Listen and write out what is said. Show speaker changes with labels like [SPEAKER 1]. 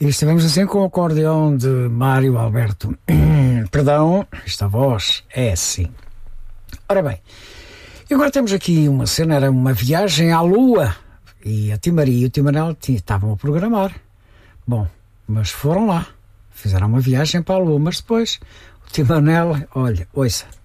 [SPEAKER 1] E estivemos assim com o acordeão de Mário Alberto. Perdão, esta voz é assim. Ora bem, e agora temos aqui uma cena, era uma viagem à Lua. E a Timaria e o Timanel estavam a programar. Bom, mas foram lá. Fizeram uma viagem para a Lua, mas depois o Timanel, olha, ouça,